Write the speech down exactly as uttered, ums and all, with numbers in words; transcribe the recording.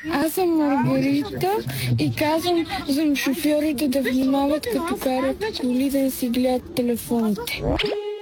Аз съм Маргарита и казвам за шофьорите да внимават като карат коли, да не си гледат телефоните.